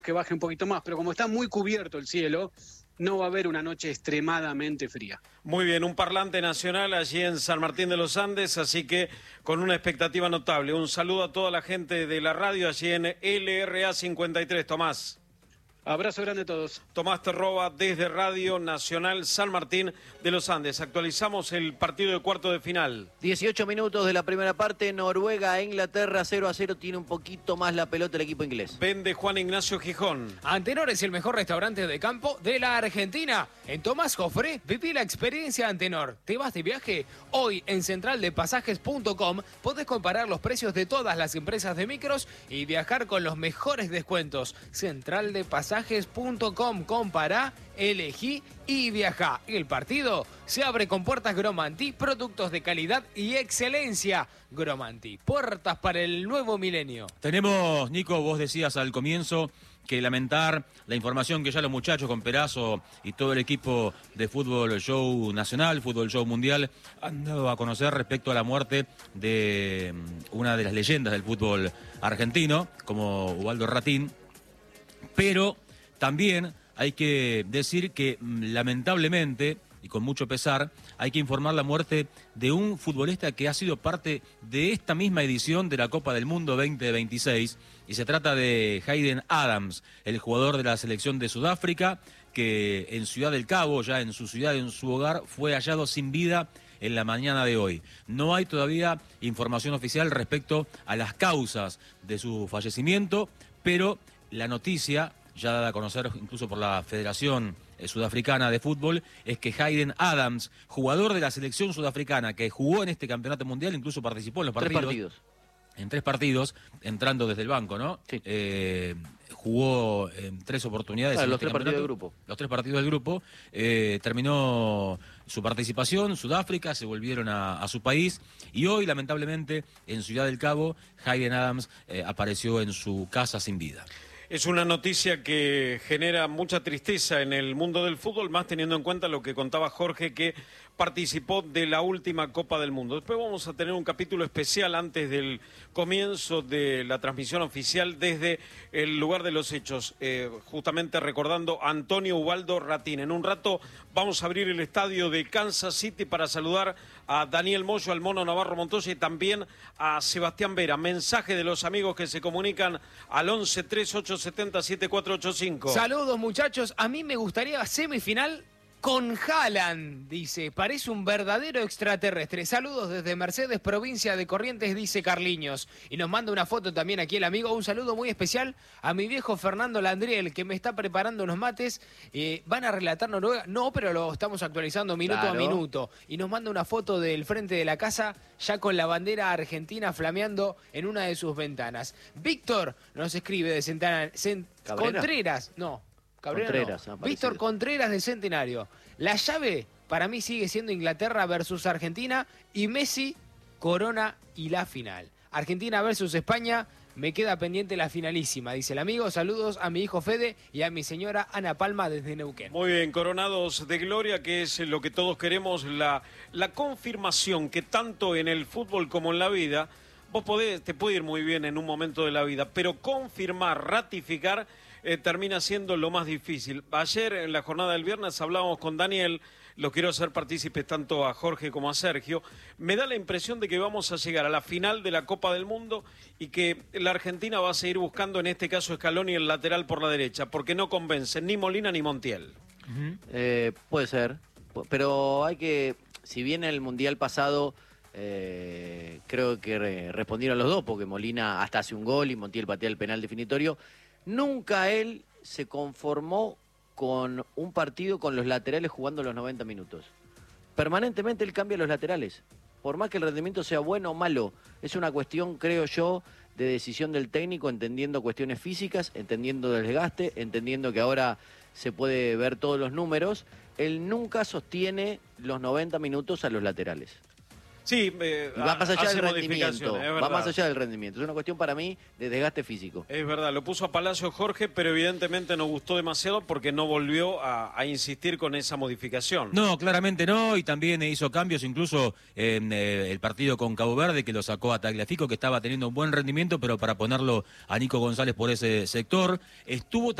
que baje un poquito más, pero como está muy cubierto el cielo, no va a haber una noche extremadamente fría. Muy bien, un parlante nacional allí en San Martín de los Andes, así que con una expectativa notable. Un saludo a toda la gente de la radio allí en LRA 53, Tomás. Abrazo grande a todos. Tomás Terroba desde Radio Nacional San Martín de los Andes. Actualizamos el partido de cuarto de final. 18 minutos de la primera parte, Noruega e Inglaterra 0-0, tiene un poquito más la pelota el equipo inglés. Vende Juan Ignacio Gijón. Antenor es el mejor restaurante de campo de la Argentina. En Tomás Jofré, viví la experiencia Antenor. ¿Te vas de viaje? Hoy en centraldepasajes.com podés comparar los precios de todas las empresas de micros y viajar con los mejores descuentos. Centraldepasajes.com, compará, elegí y viajá. El partido se abre con puertas Gromanti, productos de calidad y excelencia. Gromanti, puertas para el nuevo milenio. Tenemos, Nico, vos decías al comienzo que lamentar la información que ya los muchachos con Perazo y todo el equipo de Fútbol Show Nacional, Fútbol Show Mundial, han dado a conocer respecto a la muerte de una de las leyendas del fútbol argentino, como Ubaldo Ratín. Pero también hay que decir que lamentablemente y con mucho pesar hay que informar la muerte de un futbolista que ha sido parte de esta misma edición de la Copa del Mundo 2026 y se trata de Hayden Adams, el jugador de la selección de Sudáfrica que en Ciudad del Cabo, ya en su ciudad, en su hogar, fue hallado sin vida en la mañana de hoy. No hay todavía información oficial respecto a las causas de su fallecimiento, pero la noticia, ya dada a conocer incluso por la Federación Sudafricana de Fútbol, es que Hayden Adams, jugador de la selección sudafricana que jugó en este campeonato mundial, incluso participó en los partidos. En 3 partidos, entrando desde el banco, ¿no? Sí. Jugó en 3 oportunidades. Claro, en los este 3 partidos del grupo. Los 3 partidos del grupo. Terminó su participación, Sudáfrica, se volvieron a su país y hoy, lamentablemente, en Ciudad del Cabo, Hayden Adams apareció en su casa sin vida. Es una noticia que genera mucha tristeza en el mundo del fútbol, más teniendo en cuenta lo que contaba Jorge, que participó de la última Copa del Mundo. Después vamos a tener un capítulo especial antes del comienzo de la transmisión oficial desde el lugar de los hechos, justamente recordando a Antonio Ubaldo Ratín. En un rato vamos a abrir el estadio de Kansas City para saludar a Daniel Moyo, al Mono Navarro Montoya y también a Sebastián Vera. Mensaje de los amigos que se comunican al 11 3870 7485. Saludos, muchachos. A mí me gustaría semifinal con Haaland, dice. Parece un verdadero extraterrestre. Saludos desde Mercedes, provincia de Corrientes, dice Carliños. Y nos manda una foto también aquí el amigo. Un saludo muy especial a mi viejo Fernando Landriel, que me está preparando unos mates. ¿Van a relatar Noruega? No, pero lo estamos actualizando minuto a minuto. Y nos manda una foto del frente de la casa, ya con la bandera argentina flameando en una de sus ventanas. Víctor nos escribe de Contreras, no. Contreras, no. Víctor Contreras de Centenario. La llave para mí sigue siendo Inglaterra versus Argentina y Messi corona y la final. Argentina versus España, me queda pendiente la finalísima, dice el amigo. Saludos a mi hijo Fede y a mi señora Ana Palma desde Neuquén. Muy bien, coronados de gloria, que es lo que todos queremos, la confirmación que tanto en el fútbol como en la vida, te puede ir muy bien en un momento de la vida, pero confirmar, ratificar, termina siendo lo más difícil. Ayer, en la jornada del viernes, hablábamos con Daniel, los quiero hacer partícipes tanto a Jorge como a Sergio. Me da la impresión de que vamos a llegar a la final de la Copa del Mundo y que la Argentina va a seguir buscando, en este caso, Scaloni el lateral por la derecha, porque no convencen ni Molina ni Montiel. Puede ser, pero hay que, si bien el Mundial pasado... creo que respondieron los dos, porque Molina hasta hace un gol y Montiel patea el penal definitorio. Nunca él se conformó con un partido con los laterales jugando los 90 minutos. Permanentemente él cambia los laterales. Por más que el rendimiento sea bueno o malo, es una cuestión, creo yo, de decisión del técnico, entendiendo cuestiones físicas, entendiendo el desgaste, entendiendo que ahora se puede ver todos los números. Él nunca sostiene los 90 minutos a los laterales. Sí, Y va más allá hace del modificaciones, rendimiento. es Va verdad. más allá del rendimiento. Es una cuestión para mí de desgaste físico. Es verdad, lo puso a Palacio Jorge, pero evidentemente no gustó demasiado porque no volvió a insistir con esa modificación. No, claramente no, y también hizo cambios incluso en el partido con Cabo Verde, que lo sacó a Tagliafico, que estaba teniendo un buen rendimiento, pero para ponerlo a Nico González por ese sector. Estuvo